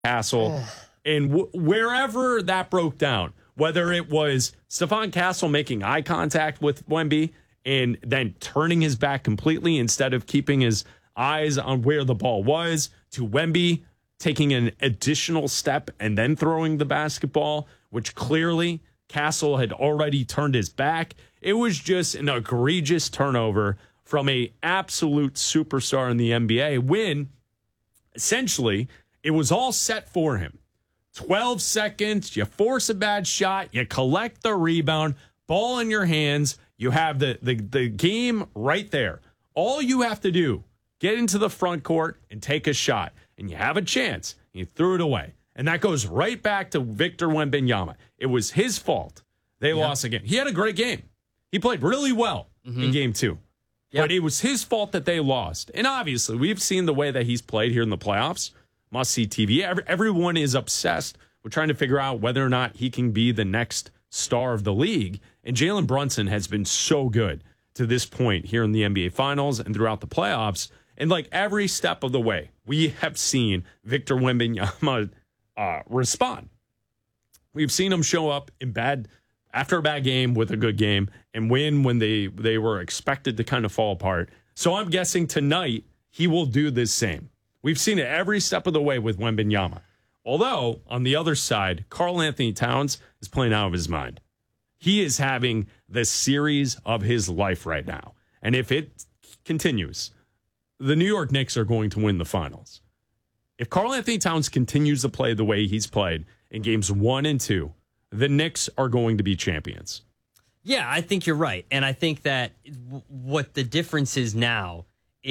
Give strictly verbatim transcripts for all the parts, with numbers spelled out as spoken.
Castle, and w- wherever that broke down, whether it was Stephon Castle making eye contact with Wemby and then turning his back completely instead of keeping his eyes on where the ball was, to Wemby taking an additional step and then throwing the basketball, which clearly Castle had already turned his back. It was just an egregious turnover from a absolute superstar in the N B A when essentially it was all set for him. twelve seconds, you force a bad shot, you collect the rebound, ball in your hands, you have the, the, the game right there. All you have to do, get into the front court and take a shot, and you have a chance. You threw it away. And that goes right back to Victor Wembanyama. It was his fault. They yep. lost again. He had a great game. He played really well mm-hmm. in game two. Yep. But it was his fault that they lost. And obviously, we've seen the way that he's played here in the playoffs. Must-see T V. Every, everyone is obsessed with trying to figure out whether or not he can be the next star of the league. And Jalen Brunson has been so good to this point here in the N B A Finals and throughout the playoffs. And like every step of the way, we have seen Victor Wembanyama uh, respond. We've seen him show up in bad after a bad game with a good game and win when they, they were expected to kind of fall apart. So I'm guessing tonight he will do the same. We've seen it every step of the way with Wembanyama. Although, on the other side, Karl Anthony Towns is playing out of his mind. He is having the series of his life right now. And if it continues, the New York Knicks are going to win the finals. If Karl Anthony Towns continues to play the way he's played in games one and two, the Knicks are going to be champions. Yeah, I think you're right. And I think that w- what the difference is now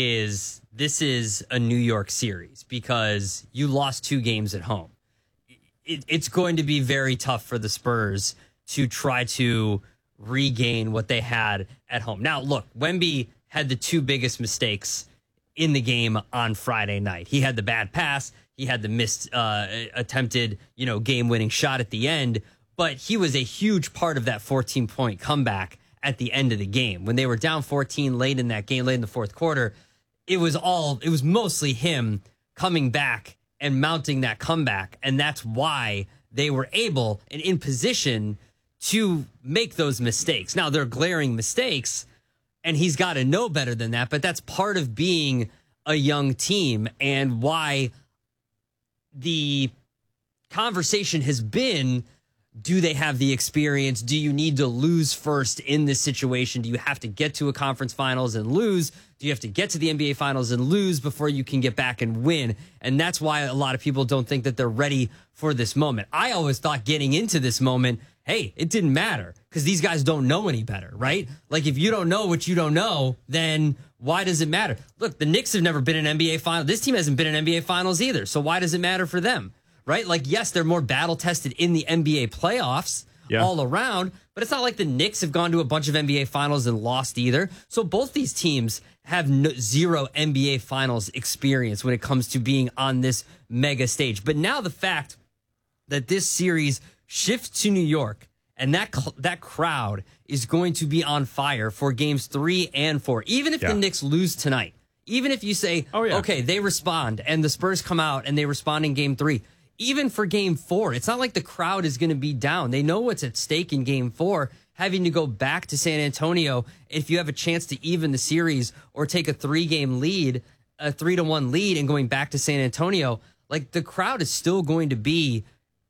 is this is a New York series because you lost two games at home. It, it's going to be very tough for the Spurs to try to regain what they had at home. Now, look, Wemby had the two biggest mistakes in the game on Friday night. He had the bad pass. He had the missed uh, attempted, you know, game-winning shot at the end. But he was a huge part of that fourteen-point comeback at the end of the game. When they were down fourteen late in that game, late in the fourth quarter, it was all, it was mostly him coming back and mounting that comeback. And that's why they were able and in position to make those mistakes. Now, they're glaring mistakes, and he's got to know better than that, but that's part of being a young team and why the conversation has been, do they have the experience? Do you need to lose first in this situation? Do you have to get to a conference finals and lose? Do you have to get to the N B A finals and lose before you can get back and win? And that's why a lot of people don't think that they're ready for this moment. I always thought getting into this moment, hey, it didn't matter because these guys don't know any better, right? Like if you don't know what you don't know, then why does it matter? Look, the Knicks have never been in N B A finals. This team hasn't been in N B A finals either. So why does it matter for them? Right? Like, yes, they're more battle tested in the N B A playoffs yeah. all around, but it's not like the Knicks have gone to a bunch of N B A finals and lost either. So both these teams have no, zero N B A finals experience when it comes to being on this mega stage. But now the fact that this series shifts to New York and that that crowd is going to be on fire for games three and four, even if yeah. the Knicks lose tonight, even if you say, oh, yeah. okay, they respond and the Spurs come out and they respond in game three. Even for game four, it's not like the crowd is going to be down. They know what's at stake in game four, having to go back to San Antonio if you have a chance to even the series or take a three-game lead, a three to one lead and going back to San Antonio. Like the crowd is still going to be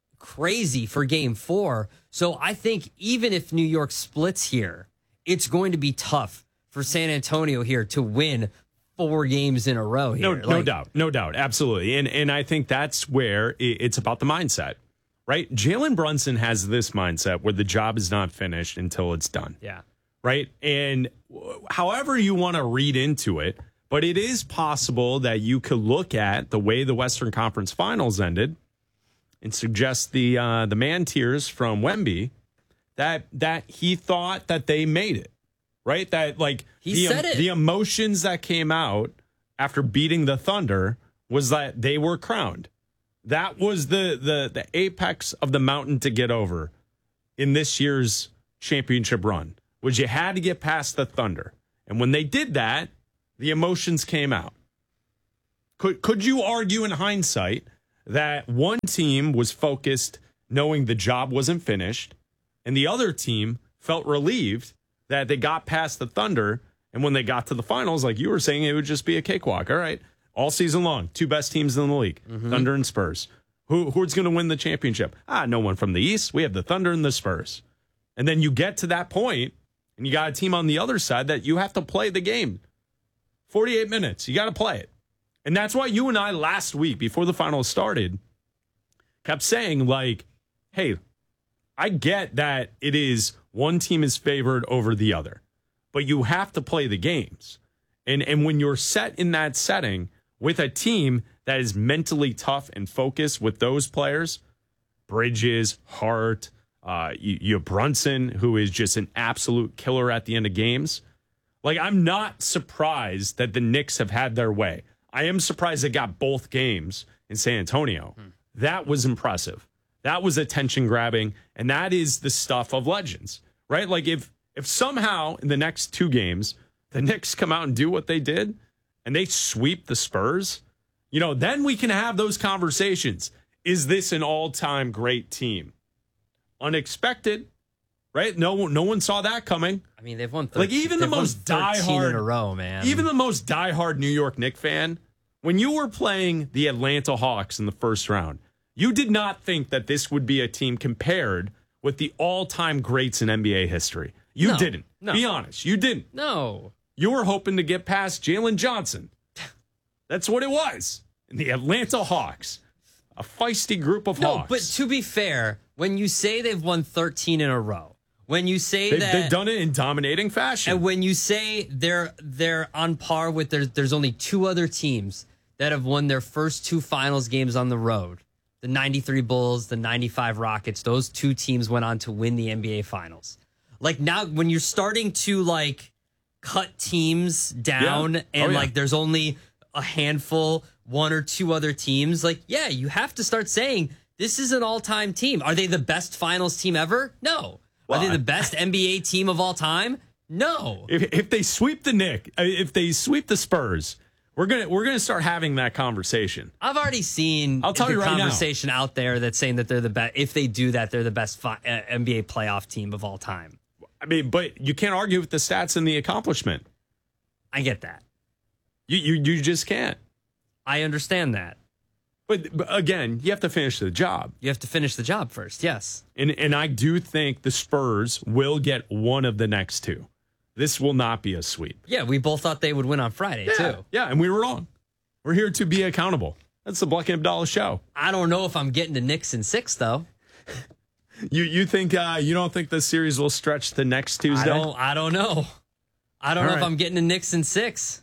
crazy for game four. So I think even if New York splits here, it's going to be tough for San Antonio here to win four games in a row here. No, like, no doubt. No doubt. Absolutely. And and I think that's where it's about the mindset, right? Jalen Brunson has this mindset where the job is not finished until it's done. Yeah. Right? And however you want to read into it, but it is possible that you could look at the way the Western Conference Finals ended and suggest the uh, the man tears from Wemby that that he thought that they made it. Right? That like he the, said it. the emotions that came out after beating the Thunder was that they were crowned. That was the the the apex of the mountain to get over in this year's championship run, was you had to get past the Thunder. And when they did that, the emotions came out. Could could you argue in hindsight that one team was focused knowing the job wasn't finished, and the other team felt relieved that they got past the Thunder, and when they got to the finals, like you were saying, it would just be a cakewalk. All right, all season long, two best teams in the league, mm-hmm. Thunder and Spurs. Who Who's going to win the championship? Ah, no one from the East. We have the Thunder and the Spurs. And then you get to that point, and you got a team on the other side that you have to play the game. forty-eight minutes. You got to play it. And that's why you and I last week, before the finals started, kept saying, like, hey, I get that it is one team is favored over the other, but you have to play the games. And, and when you're set in that setting with a team that is mentally tough and focused with those players, Bridges, Hart, uh, you, you have Brunson, who is just an absolute killer at the end of games. Like, I'm not surprised that the Knicks have had their way. I am surprised they got both games in San Antonio. Hmm. That was impressive. That was attention grabbing, and that is the stuff of legends, right? Like if if somehow in the next two games the Knicks come out and do what they did and they sweep the Spurs, you know, then we can have those conversations. Is this an all-time great team? Unexpected, right? No, no one saw that coming. I mean, they've won thirteen, like even the most diehard in a row, man. Even the most diehard New York Knicks fan, when you were playing the Atlanta Hawks in the first round, you did not think that this would be a team compared with the all-time greats in N B A history. You no, didn't. No. Be honest, you didn't. No. You were hoping to get past Jalen Johnson. That's what it was. And the Atlanta Hawks, a feisty group of no, Hawks. But to be fair, when you say they've won thirteen in a row, when you say they've, that they've done it in dominating fashion, and when you say they're they're on par with there's there's only two other teams that have won their first two finals games on the road. The ninety-three Bulls, the ninety-five Rockets, those two teams went on to win the N B A Finals. Like now, when you're starting to like cut teams down yeah. and oh, yeah. like there's only a handful, one or two other teams, like, yeah, you have to start saying this is an all-time team. Are they the best finals team ever? No. Well, Are they the best N B A team of all time? No. If, if they sweep the Knicks, if they sweep the Spurs, We're gonna we're gonna start having that conversation. I've already seen I'll tell the you right conversation now. out there that's saying that they're the best. If they do that, they're the best fi- uh, N B A playoff team of all time. I mean, but you can't argue with the stats and the accomplishment. I get that. You you you just can't. I understand that. But, but again, you have to finish the job. You have to finish the job first. Yes. And and I do think the Spurs will get one of the next two. This will not be a sweep. Yeah, we both thought they would win on Friday, yeah, too. Yeah, and we were wrong. We're here to be accountable. That's the Black and Abdallah show. I don't know if I'm getting to Knicks in six, though. You you think uh, you don't think the series will stretch the next Tuesday? I don't. I don't know. I don't All know right. if I'm getting to Knicks in six.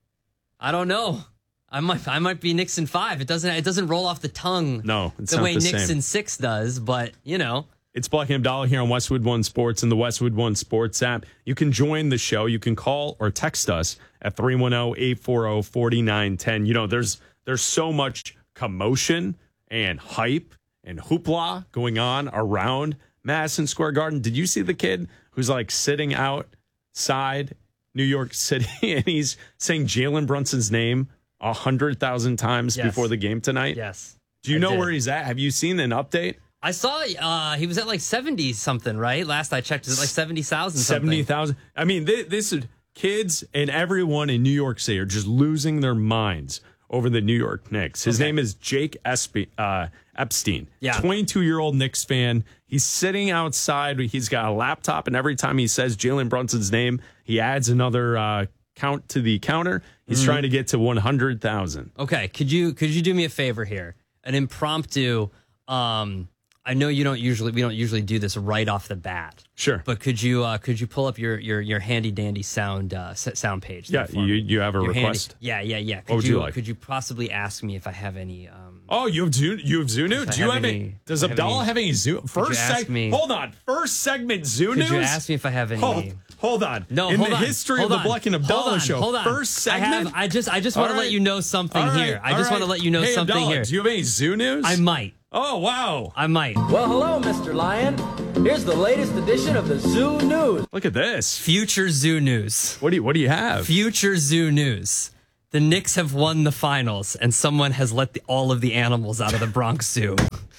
I don't know. I might. I might be Knicks in five. It doesn't. It doesn't roll off the tongue. No, it's the not way the Knicks same. in six does. But you know. It's Black and Abdallah here on Westwood One Sports and the Westwood One Sports app. You can join the show. You can call or text us at three one zero, eight four zero, four nine one zero. You know, there's there's so much commotion and hype and hoopla going on around Madison Square Garden. Did you see the kid who's like sitting outside New York City and he's saying Jalen Brunson's name a hundred thousand times Yes. before the game tonight? Yes. Do you I know did. where he's at? Have you seen an update? I saw uh, he was at like seventy something, right? Last I checked, it was like seventy thousand something. seventy thousand. I mean, this, this is kids and everyone in New York City are just losing their minds over the New York Knicks. His Okay. name is Jake Espe, uh, Epstein. Yeah. twenty-two-year-old Knicks fan. He's sitting outside. He's got a laptop, and every time he says Jalen Brunson's name, he adds another uh, count to the counter. He's trying to get to one hundred thousand. Okay, could you could you do me a favor here? An impromptu. Um, I know you don't usually we don't usually do this right off the bat. Sure. But could you uh, could you pull up your your your handy dandy sound uh, s- sound page? there Yeah, for you me? you have a Your handy- request. yeah, yeah, yeah. Could What would you like? Could you possibly ask me if I have any? Um, Oh, you have Zunu? You have Zunu? If I Do you have have any? any- Does if I have Abdallah any- have any Zunu? First ask seg- me- Hold on. First segment Zunu. could you ask me if I have any? Hold, hold on. No, in hold the on. history Hold of on. the Black and Hold Abdallah on. show, Hold on. first segment. I, have, I just I just want All to right. let you know something All here. right. I All just want to right. let you know hey, something Abdallah, here. Do you have any Zoo news? I might. Oh, wow. I might. Well, hello, Mister Lion. Here's the latest edition of the Zoo News. Look at this. Future Zoo News. What do you What do you have? Future Zoo News. The Knicks have won the finals, and someone has let the, all of the animals out of the Bronx Zoo.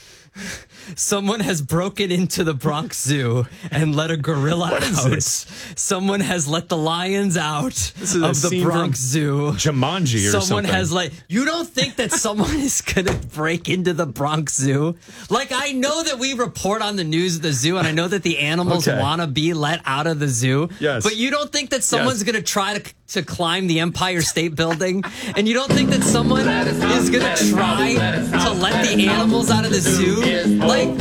Someone has broken into the Bronx Zoo and let a gorilla what out. Is Someone has let the lions out this is of the Bronx Zoo. Jumanji or someone something. has like, you don't think that someone is going to break into the Bronx Zoo? Like, I know that we report on the news of the zoo, and I know that the animals Okay. want to be let out of the zoo. Yes. But you don't think that someone's Yes. going to try to to climb the Empire State Building, and you don't think that someone is going to try to let the animals out of the zoo? Like,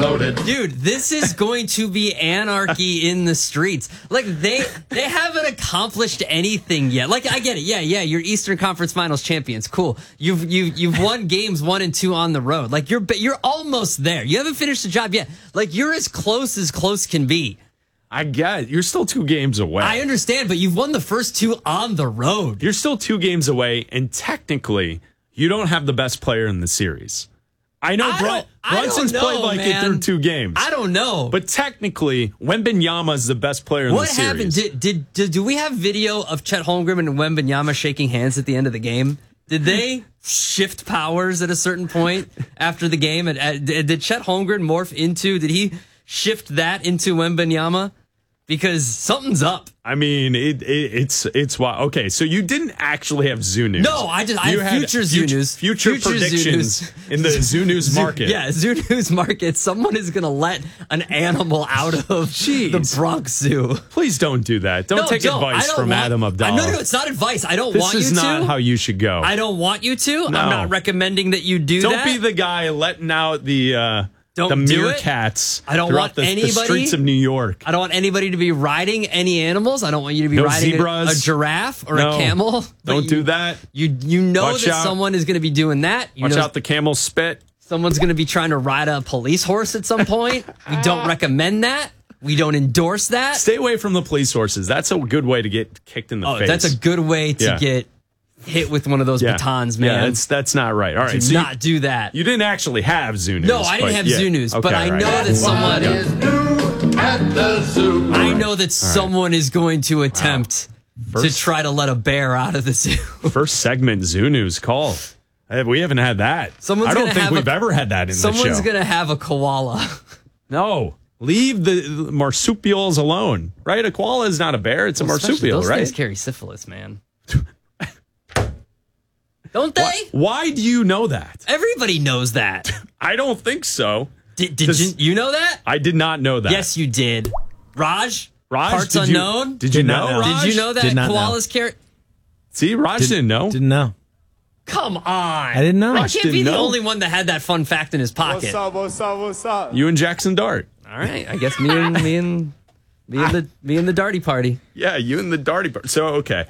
dude, this is going to be anarchy in the streets. Like, they they haven't accomplished anything yet. Like, I get it. Yeah, yeah, you're Eastern Conference Finals champions. Cool. You've you've you've won games one and two on the road. Like, you're you're almost there. You haven't finished the job yet. Like, you're as close as close can be. I get it. You're still two games away. I understand, but you've won the first two on the road. You're still two games away, and technically, you don't have the best player in the series. I know I Brun- don't- I don't Brunson's know, played like man. it through two games. I don't know. But technically, Wembanyama is the best player in what the series. happened? Did, did did do we have video of Chet Holmgren and Wembanyama shaking hands at the end of the game? Did they shift powers at a certain point after the game? And uh, did did Chet Holmgren morph into? Did he shift that into Wembanyama? Because something's up. I mean, it, it, it's it's why. Okay, so you didn't actually have Zoo News. No, I just I You have had future Zoo future, News. future, Future Zoo predictions News. in the Zoo News market. Yeah, Zoo News market. Someone is going to let an animal out of Jeez. the Bronx Zoo. Please don't do that. Don't No, take don't. I advice don't from want- Adam Abdallah. No, no, no, it's not advice. I don't this want you to. is not how you should go. I don't want you to. No. I'm not recommending that you do don't that. be the guy letting out the uh, Don't the do it. meerkats. I don't throughout want the, the anybody- streets of New York. I don't want anybody to be riding any animals. I don't want you to be No riding a, zebras. a giraffe or No. a camel. But Don't you, do that. You you know Watch that out. someone is going to be doing that. You Watch know out, the camel spit. someone's going to be trying to ride a police horse at some point. We don't recommend that. We don't endorse that. Stay away from the police horses. That's a good way to get kicked in the Oh, face. that's a good way to Yeah. get hit with one of those yeah. batons, man. Yeah, that's that's not right. All right, do so not you, do that. you didn't actually have Zoo News. No, I didn't but have yeah. Zoo News, but Okay, I right. know that someone. What is new at the zoo? I know that someone is going to attempt to First- try to let a bear out of the zoo. First segment Zoo News call. Eh, We haven't had that. Someone's I don't gonna think have we've a- ever had that in the show. Someone's going to have a koala. No, leave the, the marsupials alone. Right? A koala is not a bear; it's a marsupial, Those right? things carry syphilis, man. Don't they? Why, why do you know that? Everybody knows that. I don't think so. Did, did Does- you, you know that? I did not know that. Yes, you did. Raj? Raj, Parts did you- unknown? did you Did know? not know. Raj? Did you know that Did not know. koalas carry? See, Raj Did- didn't know. Didn't know. Come on. I didn't know. I Raj can't be didn't the know. only one that had that fun fact in his pocket. All up, what's up, what's up? You and Jackson Dart. right, I guess me and me and me and the me and the Darty party. Yeah, you and the Darty. Bar- So okay,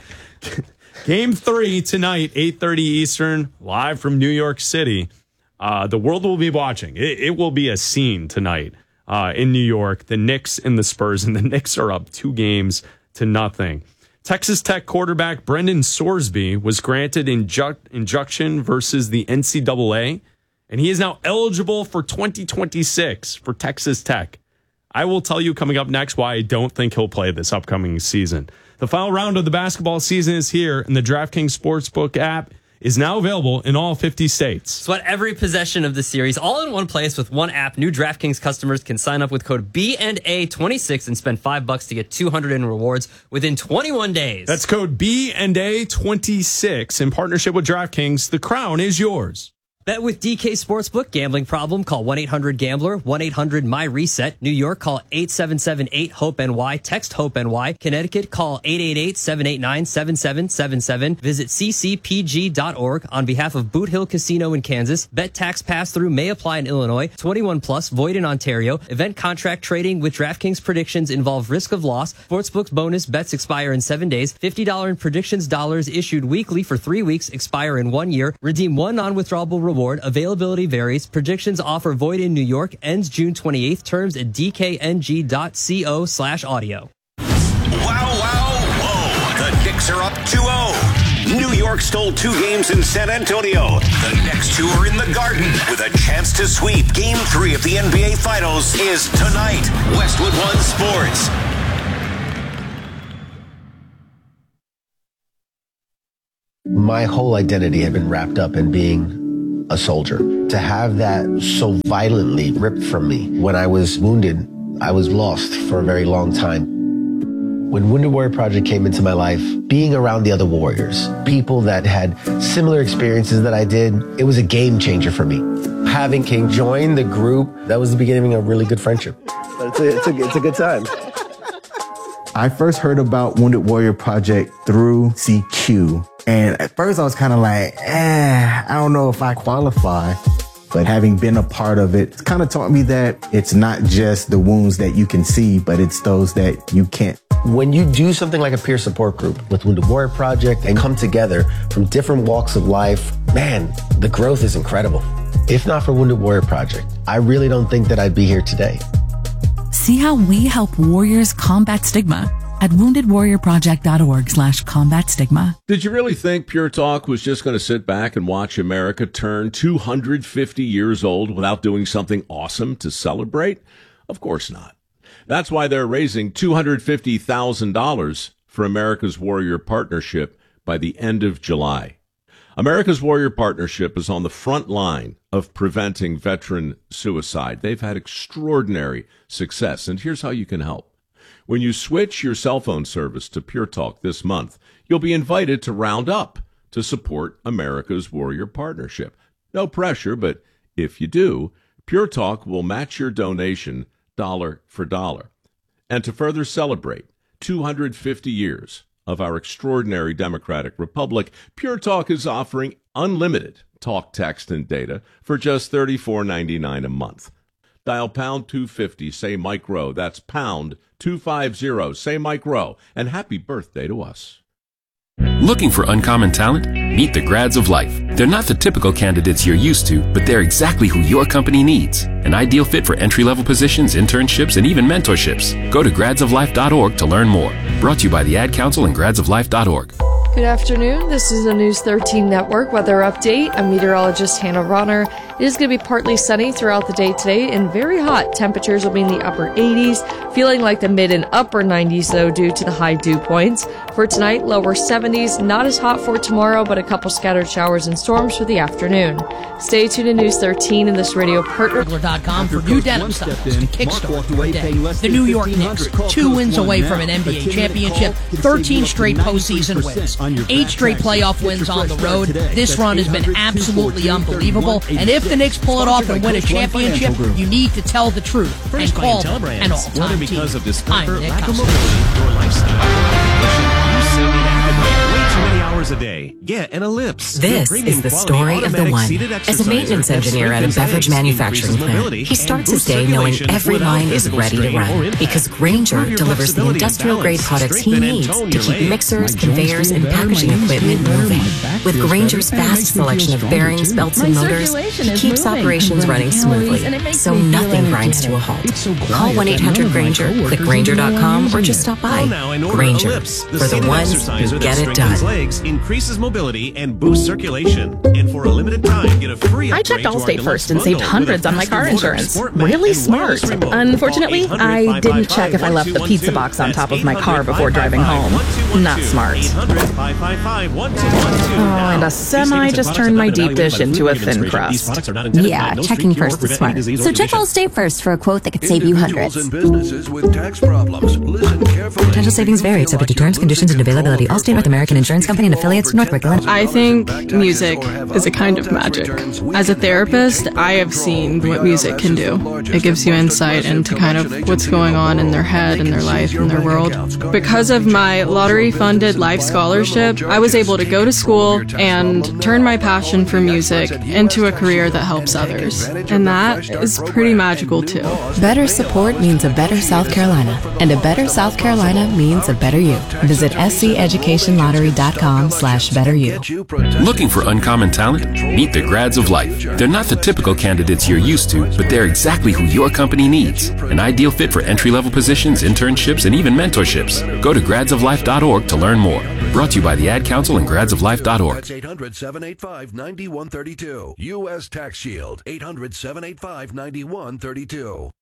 game three tonight, eight thirty Eastern, live from New York City. Uh, the world will be watching. It, it will be a scene tonight uh, in New York. The Knicks and the Spurs, and the Knicks are up two games to nothing. Texas Tech quarterback Brendan Sorsby was granted inju- injunction versus the N C double A, and he is now eligible for twenty twenty-six for Texas Tech. I will tell you coming up next why I don't think he'll play this upcoming season. The final round of the basketball season is here, and the DraftKings Sportsbook app is now available in all fifty states. Sweat every possession of the series all in one place with one app. New DraftKings customers can sign up with code B and A twenty-six and spend five bucks to get two hundred in rewards within twenty-one days. That's code B and A twenty-six in partnership with DraftKings. The crown is yours. Bet with D K Sportsbook. Gambling problem? Call one eight hundred gambler, one eight hundred my reset. New York, call eight seven seven eight hope N Y. Text HOPE-NY. Connecticut, call eight eight eight seven eight nine seven seven seven seven. Visit c c p g dot org on behalf of Boot Hill Casino in Kansas. Bet tax pass-through may apply in Illinois. twenty-one plus, void in Ontario. Event contract trading with DraftKings predictions involve risk of loss. Sportsbook's bonus bets expire in seven days. fifty dollars in predictions dollars issued weekly for three weeks, expire in one year. Redeem one non-withdrawable reward. Availability varies. Predictions offer void in New York. Ends June twenty-eighth. Terms at d k n g dot co slash audio. Wow, wow, whoa. The Knicks are up two oh. New York stole two games in San Antonio. The next two are in the Garden with a chance to sweep. Game three of the N B A Finals is tonight. Westwood One Sports. My whole identity had been wrapped up in being a soldier. To have that so violently ripped from me when I was wounded, I was lost for a very long time. When Wounded Warrior Project came into my life, being around the other warriors, people that had similar experiences that I did, it was a game changer for me. Having King join the group, that was the beginning of a really good friendship. But it's a, it's a, it's a good time. I first heard about Wounded Warrior Project through C Q. And at first I was kind of like, eh, I don't know if I qualify. But having been a part of it, it's kind of taught me that it's not just the wounds that you can see, but it's those that you can't. When you do something like a peer support group with Wounded Warrior Project and come together from different walks of life, man, the growth is incredible. If not for Wounded Warrior Project, I really don't think that I'd be here today. See how we help warriors combat stigma at woundedwarriorproject.org slash combat stigma. Did you really think Pure Talk was just going to sit back and watch America turn two hundred fifty years old without doing something awesome to celebrate? Of course not. That's why they're raising two hundred fifty thousand dollars for America's Warrior Partnership by the end of July. America's Warrior Partnership is on the front line of preventing veteran suicide. They've had extraordinary success, and here's how you can help. When you switch your cell phone service to Pure Talk this month, you'll be invited to round up to support America's Warrior Partnership. No pressure, but if you do, Pure Talk will match your donation dollar for dollar. And to further celebrate two hundred fifty years of our extraordinary democratic republic, Pure Talk is offering unlimited talk, text, and data for just thirty-four ninety-nine a month. Dial pound two fifty, say Mike Rowe. That's pound two fifty, say Mike Rowe. And happy birthday to us. Looking for uncommon talent? Meet the Grads of Life. They're not the typical candidates you're used to, but they're exactly who your company needs. An ideal fit for entry-level positions, internships, and even mentorships. Go to grads of life dot org to learn more. Brought to you by the Ad Council and grads of life dot org. Good afternoon. This is the News thirteen Network weather update. I'm meteorologist Hannah Ronner. It is going to be partly sunny throughout the day today and very hot. Temperatures will be in the upper eighties, feeling like the mid and upper nineties, though, due to the high dew points. For tonight, lower seventies. Not as hot for tomorrow, but a couple scattered showers and storms for the afternoon. Stay tuned to News thirteen and this radio partner. dot com for new denim styles to kickstart your day. The New York Knicks, two wins away from an N B A championship, thirteen straight postseason wins, eight straight playoff wins on the road. This run has been absolutely unbelievable, and if the Knicks pull it off and win a championship, you need to tell the truth and call them an all-time team. I'm Nick Costa. A day. Get an Ellipse. This is the story of the one. As a maintenance engineer at a beverage manufacturing plant, he starts his day knowing every line is ready to run because Grainger delivers the industrial-grade products he needs to keep mixers, conveyors, and packaging equipment moving. With Grainger's vast selection of bearings, belts, and motors, he keeps operations running smoothly, so nothing grinds to a halt. Call one eight hundred Grainger, click Grainger dot com, or just stop by. Grainger, for the ones who get it done. Increases mobility and boosts circulation. And for a limited time, get a free I checked Allstate first and saved hundreds on my car insurance. Really smart. Unfortunately, I didn't check if I left the pizza box on top of my car before driving home. Not smart. Oh, and a semi just turned my deep dish into a thin crust. Yeah, checking first is smart. So check Allstate first for a quote that could save you hundreds. Potential savings vary, subject to terms, conditions, and availability. Allstate North American Insurance Company and affiliates, Northwick. I think music is a kind of magic. As a therapist, I have seen what music can do. It gives you insight into kind of what's going on in their head and their life and their world. Because of my lottery-funded life scholarship, I was able to go to school and turn my passion for music into a career that helps others. And that is pretty magical, too. Better support means a better South Carolina, and a better South Carolina means a better you. Visit s c education lottery dot com slash better you. Looking for uncommon talent? Meet the Grads of Life. They're not the typical candidates you're used to, but they're exactly who your company needs. An ideal fit for entry-level positions, internships, and even mentorships. Go to grads of life dot org to learn more. Brought to you by the Ad Council and grads of life dot org. That's eight hundred, seven eight five, nine one three two. U S Tax Shield. eight hundred, seven eight five, nine one three two.